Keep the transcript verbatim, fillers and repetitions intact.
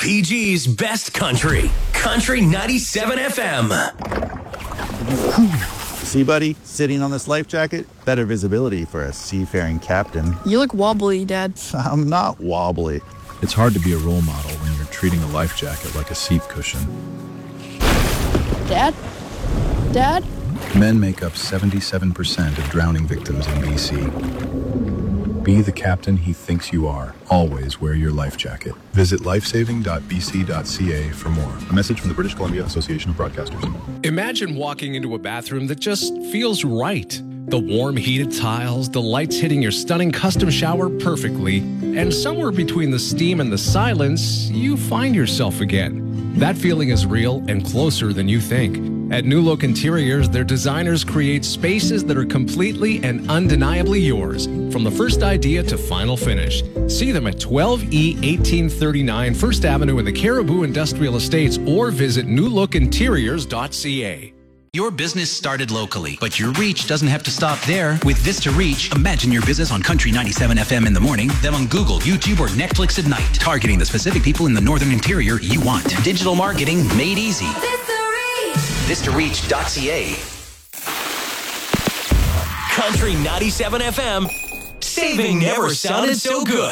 P G's best country. Country ninety-seven F M. See, buddy, sitting on this life jacket, better visibility for a seafaring captain. You look wobbly, Dad. I'm not wobbly. It's hard to be a role model when you're treating a life jacket like a seat cushion. Dad? Dad? Men make up seventy-seven percent of drowning victims in B C. Be the captain he thinks you are. Always wear your life jacket. Visit lifesaving dot b c dot c a for more. A message from the British Columbia Association of Broadcasters. Imagine walking into a bathroom that just feels right. The warm heated tiles, the lights hitting your stunning custom shower perfectly, and somewhere between the steam and the silence, you find yourself again. That feeling is real and closer than you think. At New Look Interiors, their designers create spaces that are completely and undeniably yours, from the first idea to final finish. See them at twelve E eighteen thirty-nine First Avenue in the Caribou Industrial Estates, or visit new look interiors dot c a. Your business started locally, but your reach doesn't have to stop there. With Vista Reach, imagine your business on Country ninety-seven F M in the morning, then on Google, YouTube, or Netflix at night, targeting the specific people in the northern interior you want. Digital marketing made easy. Vista Reach dot c a. Country ninety-seven F M. Saving never sounded so good.